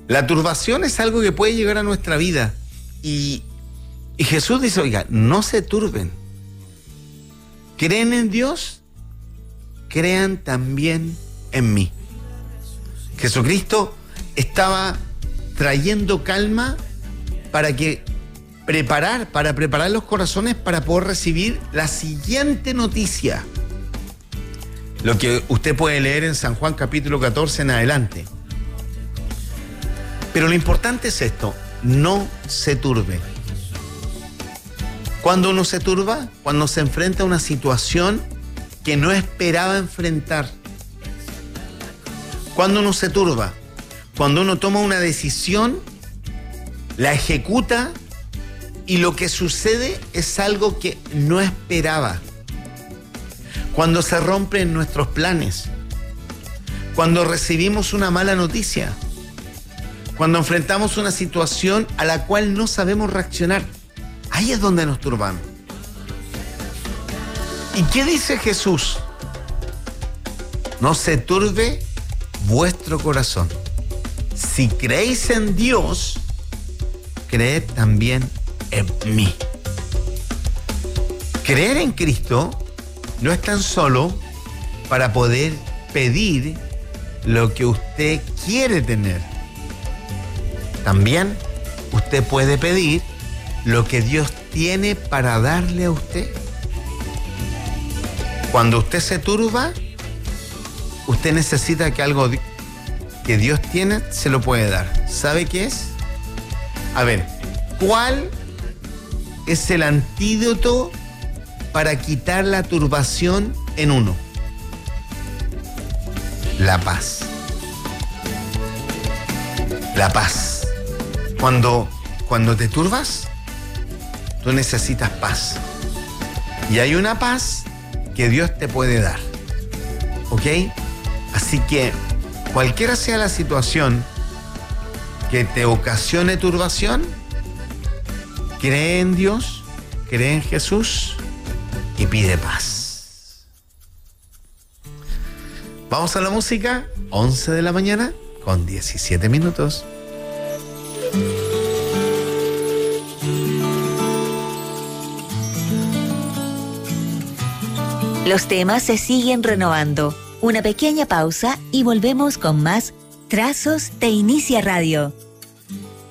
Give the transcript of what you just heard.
La turbación es algo que puede llegar a nuestra vida. Y Jesús dice, oiga, no se turben. ¿Creen en Dios? Crean también en mí. Jesucristo estaba trayendo calma para preparar los corazones para poder recibir la siguiente noticia. Lo que usted puede leer en San Juan capítulo 14 en adelante. Pero lo importante es esto, no se turbe. Cuando uno se turba, cuando se enfrenta a una situación que no esperaba enfrentar. Cuando uno se turba, cuando uno toma una decisión, la ejecuta y lo que sucede es algo que no esperaba. Cuando se rompen nuestros planes, cuando recibimos una mala noticia, cuando enfrentamos una situación a la cual no sabemos reaccionar, ahí es donde nos turbamos. ¿Y qué dice Jesús? No se turbe vuestro corazón. Si creéis en Dios, creed también en mí. Creer en Cristo no es tan solo para poder pedir lo que usted quiere tener. También usted puede pedir lo que Dios tiene para darle a usted. Cuando usted se turba, usted necesita que algo que Dios tiene se lo puede dar. ¿Sabe qué es? A ver, ¿cuál es el antídoto para quitar la turbación en uno? La paz. La paz. Cuando te turbas, tú necesitas paz. Y hay una paz que Dios te puede dar. ¿Ok? Así que cualquiera sea la situación que te ocasione turbación, cree en Dios, cree en Jesús y pide paz. Vamos a la música, 11 de la mañana con 17 minutos. Los temas se siguen renovando. Una pequeña pausa y volvemos con más Trazos de Inicia Radio.